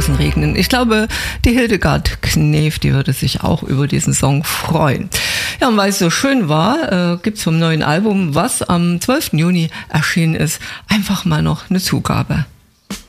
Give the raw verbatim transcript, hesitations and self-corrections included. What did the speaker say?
draußen regnen. Ich glaube, die Hildegard Knef, die würde sich auch über diesen Song freuen. Ja, und weil es so schön war, äh, gibt's vom neuen Album, was am zwölften Juni erschienen ist, einfach mal noch eine Zugabe.